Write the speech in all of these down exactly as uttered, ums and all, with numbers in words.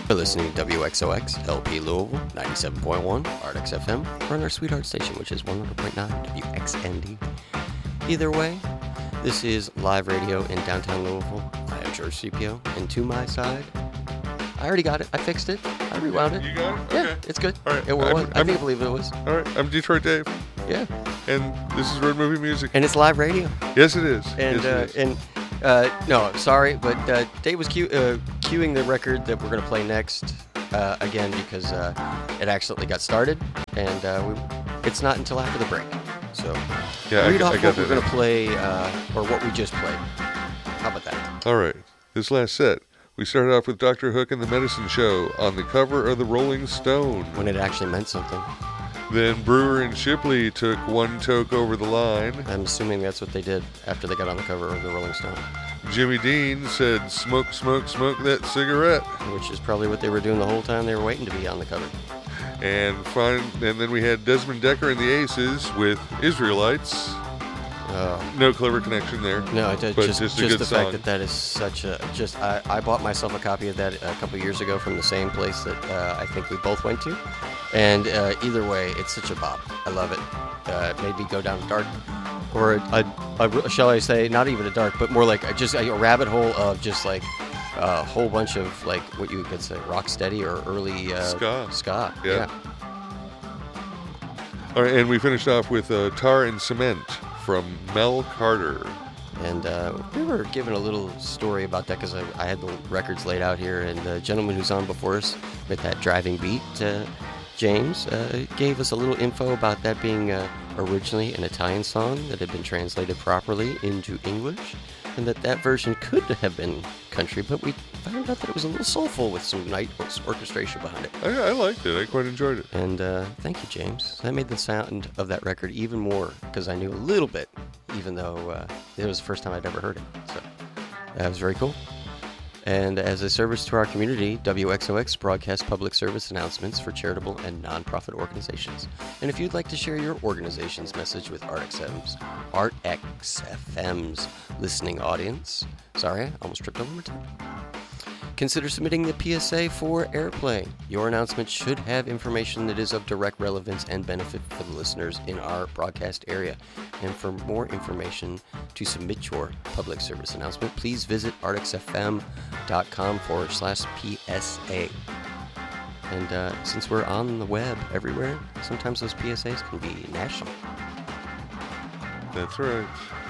You're listening to W X O X L P Louisville, ninety-seven point one, Artix F M, or on our sweetheart station, which is one hundred point nine W X N D. Either way, this is live radio in downtown Louisville. I am George C P O, and to my side, I already got it. I fixed it. I rewound it. You got it? Yeah, Okay. it's good. All right. It was, I'm- I I'm- think I believe it was. All right. I'm Detroit Dave, Yeah. and this is Road Movie Music. And it's live radio. Yes, it is. And yes, uh, it is. and uh, no, sorry, but uh, Dave was cue, uh, cueing the record that we're gonna play next uh, again because uh, it accidentally got started, and uh, we, it's not until after the break. So yeah, I, read I off got what we're that gonna now. play uh, or what we just played. How about that? All right. This last set, we started off with Doctor Hook and the Medicine Show on the cover of the Rolling Stone. When it actually meant something. Then Brewer and Shipley took One Toke Over the Line. I'm assuming that's what they did after they got on the cover of the Rolling Stone, Jimmy Dean said, "Smoke, smoke, smoke that cigarette." which is probably what they were doing the whole time they were waiting to be on the cover. And fine, and then we had Desmond Decker and the Aces with Israelites. Uh, No clever connection there. No, I did, But just just just, a good the song. fact that that is such a just. I, I bought myself a copy of that a couple years ago from the same place that uh, I think we both went to, and uh, either way, it's such a bop. I love it. Uh, it made me go down a dark, or a, a, a, shall I say, not even a dark, but more like a, just a, a rabbit hole of just like a whole bunch of like what you could say rock steady or early uh, Ska. Ska. Yeah. All right, and we finished off with uh, Tar and Cement from Mel Carter. And uh, we were given a little story about that because I, I had the records laid out here, and the gentleman who's on before us with that driving beat, uh, James, uh, gave us a little info about that being uh, originally an Italian song that had been translated properly into English, and that that version could have been country, but we found out that it was a little soulful with some nice orchestration behind it. I, I liked it. I quite enjoyed it. And uh, thank you, James. That made the sound of that record even more because I knew a little bit, even though uh, it was the first time I'd ever heard it. So that was very cool. And as a service to our community, W X O X broadcasts public service announcements for charitable and nonprofit organizations. And if you'd like to share your organization's message with ArtXFM's, ArtXFM's listening audience, sorry, I almost tripped over my tongue. Consider submitting the P S A for airplay. Your announcement should have information that is of direct relevance and benefit for the listeners in our broadcast area. And for more information to submit your public service announcement, please visit artixfm.com forward slash PSA. And uh, since we're on the web everywhere, sometimes those P S As can be national. That's right.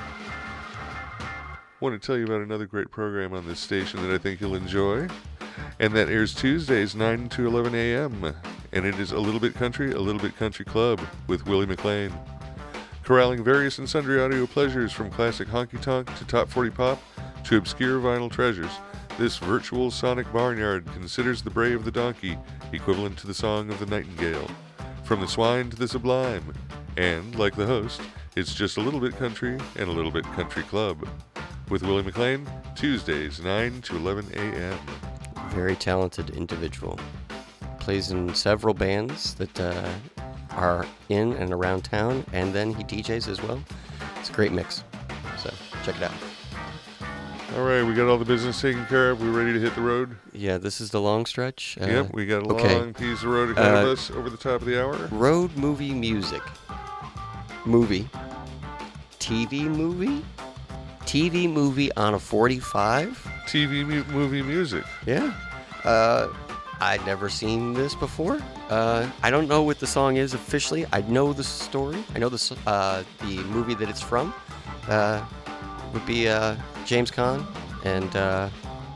Want to tell you about another great program on this station that I think you'll enjoy, and that airs Tuesdays nine to eleven a.m. and it is A Little Bit Country, A Little Bit Country Club with Willie McLean, corralling various and sundry audio pleasures from classic honky-tonk to top forty pop to obscure vinyl treasures. This virtual sonic barnyard considers the bray of the donkey equivalent to the song of the nightingale, from the swine to the sublime, and, like the host, it's just a little bit country and a little bit country club. With Willie McLean, Tuesdays, nine to eleven a.m. Very talented individual. Plays in several bands that uh, are in and around town, and then he D Js as well. It's a great mix. So, check it out. All right, we got all the business taken care of. We ready to hit the road? Yeah, this is the long stretch. Uh, Yep, we got a okay. long piece of road ahead of Uh, us over the top of the hour. Road movie music. Movie. T V movie? T V movie on a forty-five? T V mu- movie music. Yeah. Uh, I'd never seen this before. Uh, I don't know what the song is officially. I know the story. I know the s- uh, the movie that it's from. Uh, would be uh, James Caan and uh,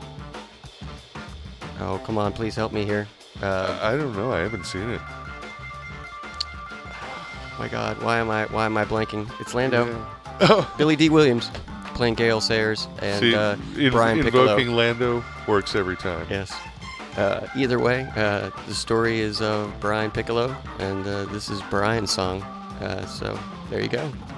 oh, come on, please help me here. Uh, I don't know. I haven't seen it. my God, why am I why am I blanking? It's Lando. Yeah. Oh, Billy D. Williams playing Gale Sayers and see, uh, in- Brian Piccolo. invoking Lando works every time. Yes. Uh, either way, uh, the story is of Brian Piccolo, and uh, this is Brian's song. Uh, so there you go.